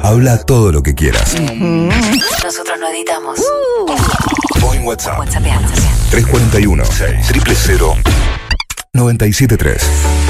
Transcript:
Habla todo lo que quieras. Nosotros no editamos. O en WhatsApp. WhatsAppeanos. 341 000 973.